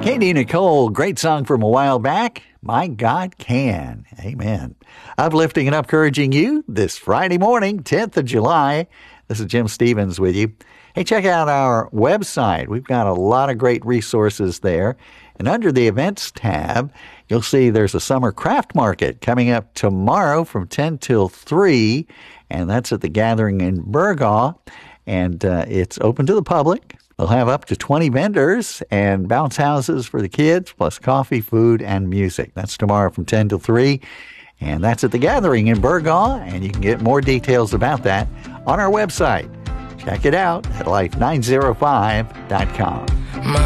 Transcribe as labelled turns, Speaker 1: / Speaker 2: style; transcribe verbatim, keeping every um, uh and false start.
Speaker 1: Katie Nicole, great song from a while back. My God Can. Amen. Uplifting and encouraging you this Friday morning, tenth of July. This is Jim Stevens with you. Hey, check out our website. We've got a lot of great resources there. And under the events tab, you'll see there's a summer craft market coming up tomorrow from ten till three. And that's at the Gathering in Burgaw. And uh, it's open to the public. They'll have up to twenty vendors and bounce houses for the kids, plus coffee, food, and music. That's tomorrow from ten till three. And that's at the Gathering in Burgaw. And you can get more details about that on our website. Check it out at life nine oh five dot com.